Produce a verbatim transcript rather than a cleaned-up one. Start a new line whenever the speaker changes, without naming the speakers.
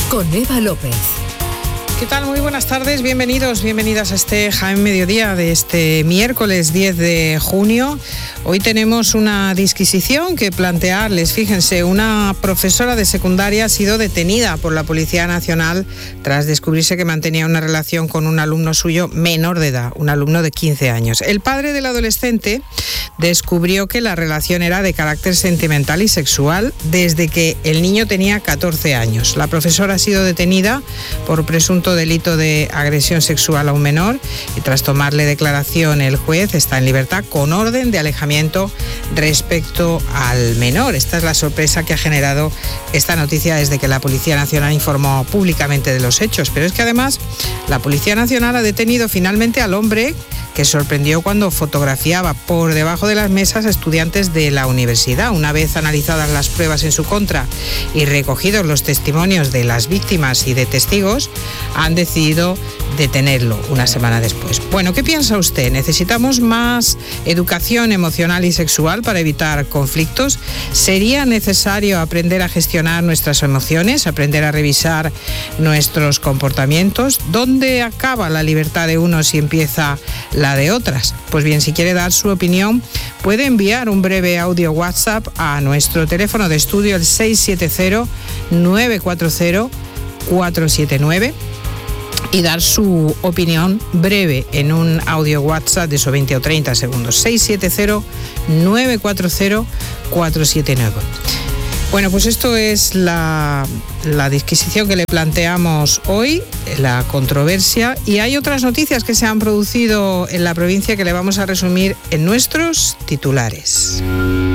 con Eva López.
¿Qué tal? Muy buenas tardes, bienvenidos, bienvenidas a este Jaén Mediodía de este miércoles diez de junio. Hoy tenemos una disquisición que plantearles. Fíjense, una profesora de secundaria ha sido detenida por la Policía Nacional tras descubrirse que mantenía una relación con un alumno suyo menor de edad, un alumno de quince años. El padre del adolescente descubrió que la relación era de carácter sentimental y sexual desde que el niño tenía catorce años. La profesora ha sido detenida por presunto delito de agresión sexual a un menor y tras tomarle declaración el juez está en libertad con orden de alejamiento respecto al menor. Esta es la sorpresa que ha generado esta noticia desde que la Policía Nacional informó públicamente de los hechos. Pero es que además la Policía Nacional ha detenido finalmente al hombre que sorprendió cuando fotografiaba por debajo de las mesas a estudiantes de la universidad. Una vez analizadas las pruebas en su contra y recogidos los testimonios de las víctimas y de testigos, han decidido detenerlo una semana después. Bueno, ¿qué piensa usted? ¿Necesitamos más educación emocional y sexual para evitar conflictos? ¿Sería necesario aprender a gestionar nuestras emociones, aprender a revisar nuestros comportamientos? ¿Dónde acaba la libertad de unos y empieza la de otras? Pues bien, si quiere dar su opinión, puede enviar un breve audio WhatsApp a nuestro teléfono de estudio, el seis siete cero, nueve cuatro cero, cuatro siete nueve, y dar su opinión breve en un audio WhatsApp de esos veinte o treinta segundos. seis siete cero, nueve cuatro cero, cuatro siete nueve. Bueno, pues esto es la, la disquisición que le planteamos hoy, la controversia, y hay otras noticias que se han producido en la provincia que le vamos a resumir en nuestros titulares.